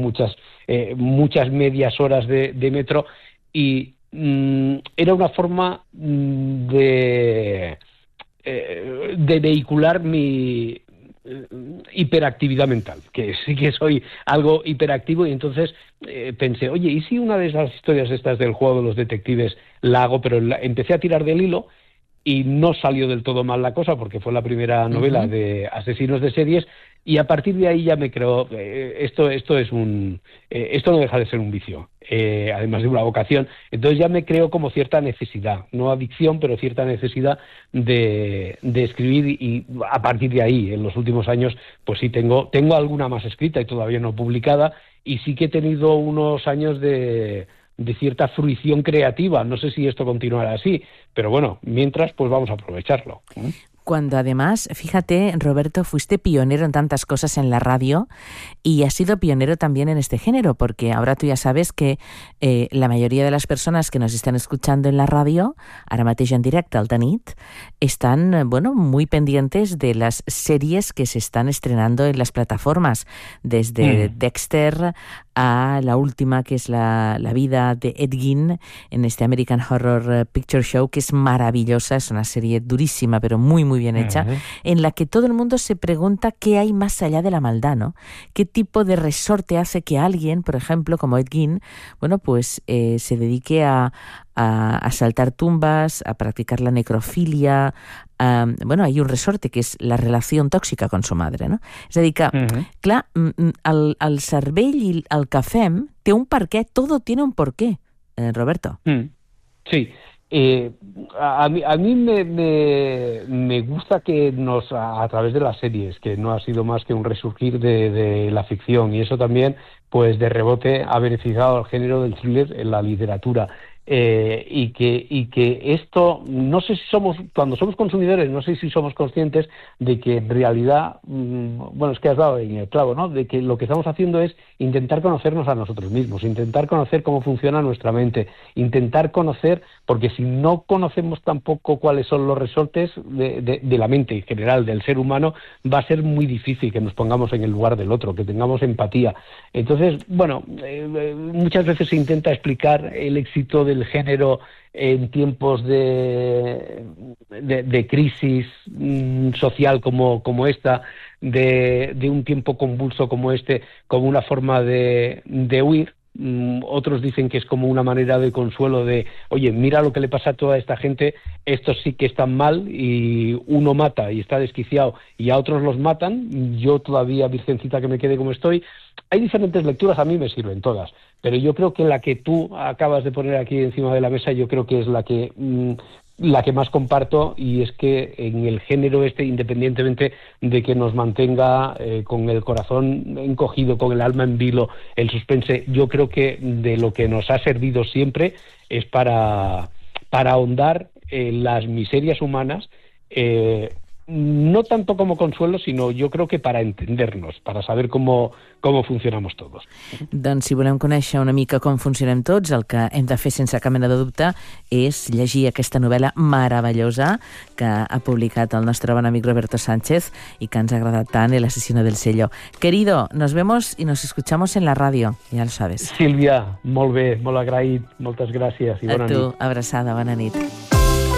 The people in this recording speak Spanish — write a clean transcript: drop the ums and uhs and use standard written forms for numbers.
muchas medias horas de metro, y era una forma de vehicular mi hiperactividad mental, que sí que soy algo hiperactivo, y entonces pensé, oye, ¿y si una de esas historias estas del juego de los detectives la hago? Pero empecé a tirar del hilo y no salió del todo mal la cosa, porque fue la primera novela de asesinos de series, y a partir de ahí ya me creo, esto no deja de ser un vicio, además de una vocación. Entonces ya me creo como cierta necesidad, no adicción, pero cierta necesidad de escribir, y a partir de ahí, en los últimos años, pues sí tengo alguna más escrita y todavía no publicada, y sí que he tenido unos años de cierta fruición creativa. No sé si esto continuará así, pero bueno, mientras, pues vamos a aprovecharlo. Cuando además, fíjate, Roberto, fuiste pionero en tantas cosas en la radio y has sido pionero también en este género, porque ahora tú ya sabes que la mayoría de las personas que nos están escuchando en la radio, ara mateix en directe al nit, están, bueno, muy pendientes de las series que se están estrenando en las plataformas, desde Dexter a la última, que es la vida de Ed Gein en este American Horror Picture Show, que es maravillosa, es una serie durísima, pero muy, muy bien hecha, en la que todo el mundo se pregunta qué hay más allá de la maldad, ¿no? ¿Qué tipo de resorte hace que alguien, por ejemplo, como Ed Gein, bueno, pues se dedique a saltar tumbas, a practicar la necrofilia? Bueno, hay un resorte que és la relació tòxica con su madre, no? És a dir que, clar, el cervell i el que fem té un perquè, todo tiene un porqué, Roberto. Sí. A mí me gusta que a través de las series, que no ha sido más que un resurgir de la ficción, y eso también, pues de rebote, ha beneficiado al género del thriller en la literatura. Y que esto, no sé si cuando somos consumidores, no sé si somos conscientes de que en realidad, bueno, es que has dado en el clavo, ¿no? De que lo que estamos haciendo es intentar conocernos a nosotros mismos, intentar conocer cómo funciona nuestra mente, intentar conocer, porque si no conocemos tampoco cuáles son los resortes de la mente en general, del ser humano, va a ser muy difícil que nos pongamos en el lugar del otro, que tengamos empatía. Entonces, bueno, muchas veces se intenta explicar el éxito del género en tiempos de crisis social como esta, de un tiempo convulso como este, como una forma de huir. Otros dicen que es como una manera de consuelo de, oye, mira lo que le pasa a toda esta gente, estos sí que están mal, y uno mata y está desquiciado y a otros los matan, yo todavía, virgencita, que me quede como estoy. Hay diferentes lecturas, a mí me sirven todas, pero yo creo que la que tú acabas de poner aquí encima de la mesa, yo creo que es la que más comparto, y es que en el género este, independientemente de que nos mantenga con el corazón encogido, con el alma en vilo, el suspense, yo creo que de lo que nos ha servido siempre es para ahondar en las miserias humanas, no tanto como consuelo, sino yo creo que para entendernos, para saber cómo funcionamos todos. Doncs si volem conèixer una mica com funcionem tots, el que hem de fer sense cap mena de dubte és llegir aquesta novel·la meravellosa que ha publicat el nostre bon amic Roberto Sánchez i que ens ha agradat tant, El asesino del sello. Querido, nos vemos y nos escuchamos en la radio, ya lo sabes. Sílvia, molt bé, molt agraït, moltes gràcies i bona nit. A tu, abraçada, bona nit.